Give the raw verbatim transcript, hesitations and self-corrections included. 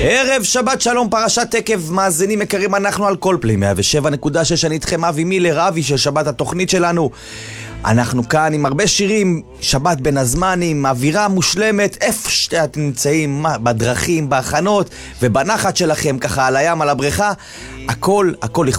ערב שבת שלום, פרשת תקב, מאזינים יקרים, אנחנו על כל פלי מאה ושבע נקודה שש, אני איתכם אבי מילר, אבי של שבת התוכנית שלנו. אנחנו כאן עם הרבה שירים, שבת בין הזמנים, אווירה מושלמת, איפה שאתם נמצאים, בדרכים, בהכנות ובנחת שלכם, ככה על הים, על הבריכה, הכל, הכל